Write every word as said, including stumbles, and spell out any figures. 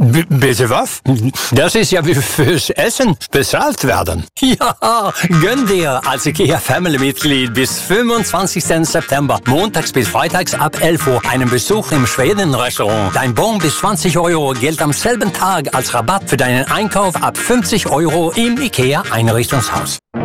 B bitte was? Das ist ja wie fürs Essen bezahlt werden. Ja, gönn dir als IKEA Family-Mitglied bis fünfundzwanzigsten September, montags bis freitags ab elf Uhr, einen Besuch im Schweden-Restaurant. Dein Bon bis zwanzig Euro gilt am selben Tag als Rabatt für deinen Einkauf ab fünfzig Euro im IKEA Einrichtungshaus.